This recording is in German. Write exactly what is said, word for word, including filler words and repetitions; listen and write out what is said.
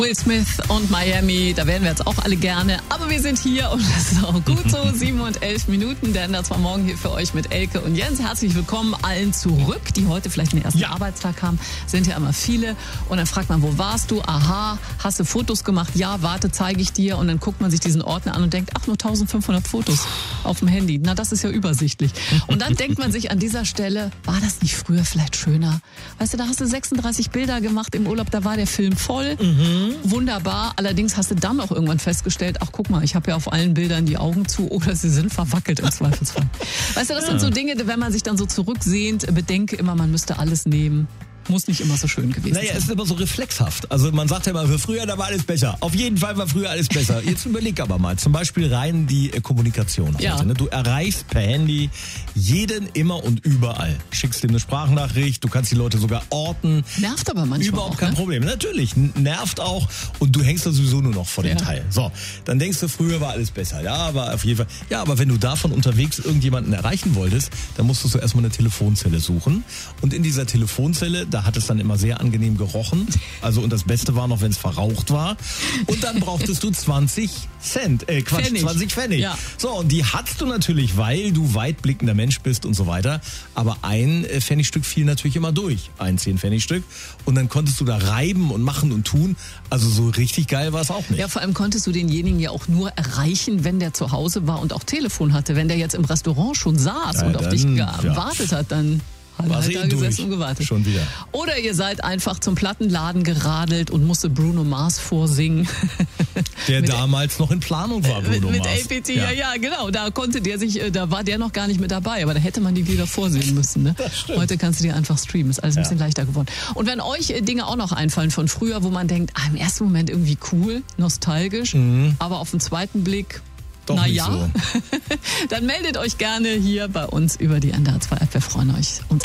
Will Smith und Miami, da wären wir jetzt auch alle gerne, aber wir sind hier und das ist auch gut so, sieben und elf Minuten, denn das war morgen hier für euch mit Elke und Jens. Herzlich willkommen allen zurück, die heute vielleicht den ersten ja. Arbeitstag haben, sind ja immer viele und dann fragt man, wo warst du? Aha, hast du Fotos gemacht? Ja, warte, zeige ich dir und dann guckt man sich diesen Ordner an und denkt, ach, nur eintausendfünfhundert Fotos auf dem Handy, na, das ist ja übersichtlich. Und dann denkt man sich an dieser Stelle, war das nicht früher vielleicht schöner? Weißt du, da hast du sechsunddreißig Bilder gemacht im Urlaub, da war der Film voll. Mhm. Wunderbar, allerdings hast du dann auch irgendwann festgestellt, ach guck mal, ich habe ja auf allen Bildern die Augen zu oder sie sind verwackelt im Zweifelsfall. Weißt du, das ja. sind so Dinge, wenn man sich dann so zurücksehnt, bedenke immer, man müsste alles nehmen. Muss nicht immer so schön gewesen naja, sein. Naja, es ist immer so reflexhaft. Also man sagt ja immer, für früher, da war alles besser. Auf jeden Fall war früher alles besser. Jetzt überleg aber mal, zum Beispiel rein die äh, Kommunikation. Ja. Heute, ne? Du erreichst per Handy jeden immer und überall. Schickst dir eine Sprachnachricht, du kannst die Leute sogar orten. Nervt aber manchmal Überhaupt auch, kein ne? Problem. Natürlich, nervt auch und du hängst da sowieso nur noch vor dem ja. Teil. So, dann denkst du, früher war alles besser. Ja, aber auf jeden Fall. Ja, aber wenn du davon unterwegs irgendjemanden erreichen wolltest, dann musstest du erstmal eine Telefonzelle suchen. Und in dieser Telefonzelle, da hat es dann immer sehr angenehm gerochen. Also und das Beste war noch, wenn es verraucht war. Und dann brauchtest du zwanzig Cent, äh Quatsch, Pfennig. zwanzig Pfennig. Ja. So, und die hattest du natürlich, weil du weitblickender Mensch bist und so weiter. Aber ein Pfennigstück fiel natürlich immer durch. Ein zehn Pfennigstück. Und dann konntest du da reiben und machen und tun. Also so richtig geil war es auch nicht. Ja, vor allem konntest du denjenigen ja auch nur erreichen, wenn der zu Hause war und auch Telefon hatte. Wenn der jetzt im Restaurant schon saß ja, und dann, auf dich gewartet ja. hat, dann... War halt da gesessen und gewartet. Schon wieder. Oder ihr seid einfach zum Plattenladen geradelt und musste Bruno Mars vorsingen. Der damals noch in Planung war, Bruno mit, mit Mars. A P T, ja. ja, ja, genau. Da konnte der sich, da war der noch gar nicht mit dabei, aber da hätte man die wieder vorsingen müssen. Ne? Das stimmt. Heute kannst du dir einfach streamen, ist alles ein ja. bisschen leichter geworden. Und wenn euch Dinge auch noch einfallen von früher, wo man denkt, ah, im ersten Moment irgendwie cool, nostalgisch, mhm. aber auf den zweiten Blick Doch Na nicht ja, so. dann meldet euch gerne hier bei uns über die N D R zwei App. Wir freuen euch.